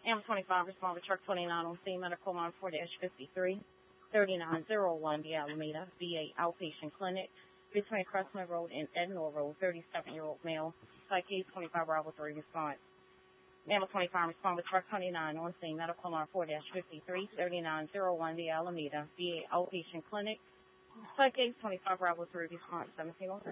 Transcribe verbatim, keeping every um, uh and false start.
M twenty-five respond with truck twenty-nine on scene, medical line four fifty-three, thirty-nine oh one, the Alameda V A outpatient clinic between Crestman Road and Ednor Road, thirty-seven-year-old male, psych case twenty-five Bravo three response. Mammal twenty-five respond with truck twenty-nine on scene, medical line four fifty-three, thirty-nine oh one, the Alameda V A outpatient clinic, psych case twenty-five Bravo three response, seventeen oh three.